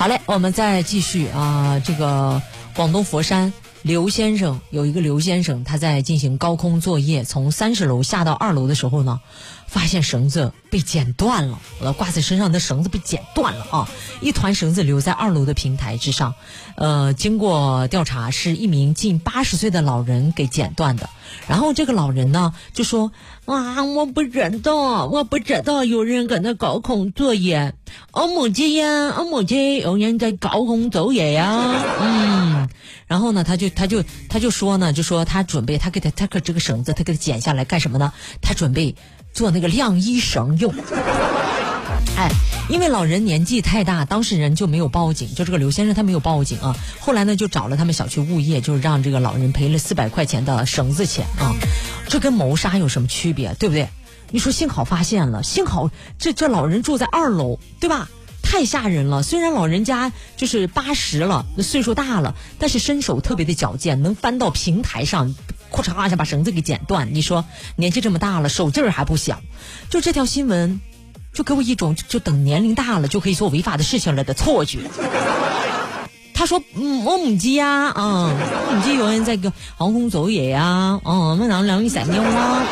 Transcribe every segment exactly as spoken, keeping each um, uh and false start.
好嘞，我们再继续啊，这个广东佛山刘先生有一个刘先生，他在进行高空作业，从三十楼下到二楼的时候呢，发现绳子被剪断了，挂在身上的绳子被剪断了啊！一团绳子留在二楼的平台之上，呃，经过调查，是一名近八十岁的老人给剪断的。然后这个老人呢就说：“啊，我不知道，我不知道有人搁那高空作业，我没见呀，我没见有人在高空作业呀。”嗯，然后呢，他就他就他就说呢，就说他准备，他给他他可这个绳子，他给他剪下来干什么呢？他准备做那个晾衣绳用。哎，因为老人年纪太大，当事人就没有报警，就这个刘先生他没有报警啊。后来呢，就找了他们小区物业，就是让这个老人赔了四百块钱的绳子钱啊。这跟谋杀有什么区别，对不对？你说幸好发现了，幸好这这老人住在二楼，对吧？太吓人了。虽然老人家就是八十了，岁数大了，但是身手特别的矫健，能翻到平台上，咔嚓一下把绳子给剪断。你说年纪这么大了，手劲儿还不小。就这条新闻就给我一种就等年龄大了就可以做违法的事情了的错觉。他说：“嗯，我母鸡呀，啊，母鸡有人在个航空作业呀，哦，那让晾衣伞用啊。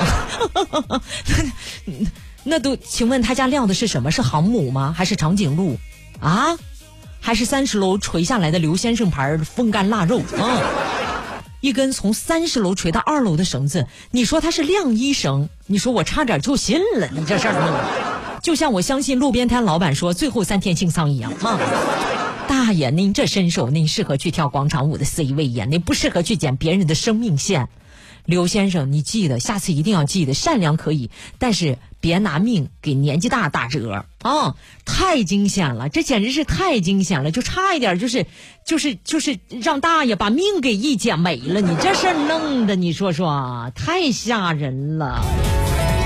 那都，请问他家晾的是什么？是航母吗？还是长颈鹿？啊？还是三十楼垂下来的刘先生牌风干腊肉啊？一根从三十楼垂到二楼的绳子，你说它是晾衣绳？你说我差点就信了，你这事儿呢？就像我相信路边摊老板说最后三天清仓一样啊。”大爷，您这身手，您适合去跳广场舞的 C 位呀，您不适合去剪别人的生命线。刘先生，你记得，下次一定要记得，善良可以，但是别拿命给年纪大打折啊！太惊险了，这简直是太惊险了，就差一点就是就是就是让大爷把命给一剪没了。你这事儿弄的，你说说，太吓人了。